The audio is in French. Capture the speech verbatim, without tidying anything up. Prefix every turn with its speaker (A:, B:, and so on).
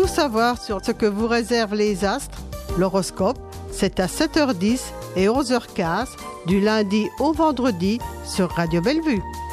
A: tout savoir sur ce que vous réservent les astres. L'horoscope, c'est à sept heures dix et onze heures quinze du lundi au vendredi sur Radio Bellevue.